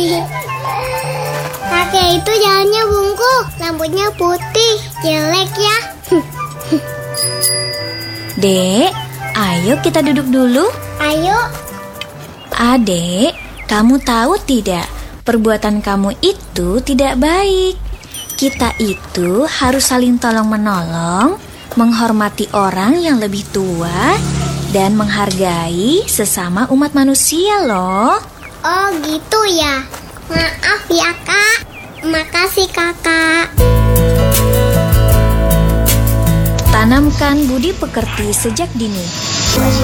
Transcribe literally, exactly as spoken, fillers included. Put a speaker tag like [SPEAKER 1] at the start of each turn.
[SPEAKER 1] Kakek itu jalannya bungkuk, rambutnya putih, jelek ya.
[SPEAKER 2] Dek, ayo kita duduk dulu.
[SPEAKER 1] Ayo.
[SPEAKER 2] Adek, kamu tahu tidak, perbuatan kamu itu tidak baik. Kita itu harus saling tolong-menolong, menghormati orang yang lebih tua, dan menghargai sesama umat manusia loh.
[SPEAKER 1] Oh gitu ya. Maaf ya kak. Makasih kakak.
[SPEAKER 2] Tanamkan budi pekerti sejak dini.